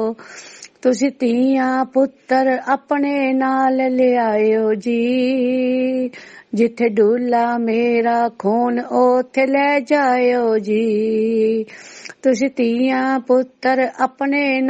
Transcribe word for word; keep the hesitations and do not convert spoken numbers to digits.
ਤੁਸੀਂ ਧੀਆਂ ਪੁੱਤਰ ਆਪਣੇ ਨਾਲ ਲਿਆਇਓ ਜੀ, ਜਿੱਥੇ ਡੁੱਲਾ ਮੇਰਾ ਖੂਨ ਉੱਥੇ ਲੈ ਜਾਇਓ ਜੀ। ਤੁਸੀਂ ਧੀਆਂ ਪੁੱਤਰ ਆਪਣੇ